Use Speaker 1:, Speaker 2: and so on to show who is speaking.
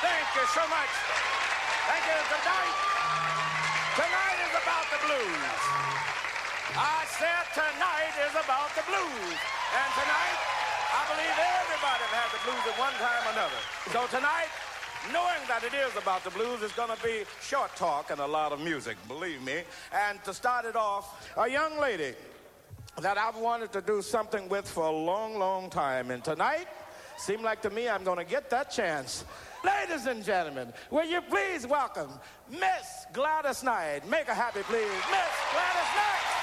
Speaker 1: Thank you so much. Thank you. Tonight is about the blues. I said tonight is about the blues. And tonight, I believe everybody has had the blues at one time or another. So tonight, knowing that it is about the blues, it's going to be short talk and a lot of music, believe me. And to start it off, a young lady that I've wanted to do something with for a long, long time. And tonight, seemed like to me I'm going to get that chance. Ladies and gentlemen, will you please welcome Miss Gladys Knight. Make her happy, please. Miss Gladys Knight.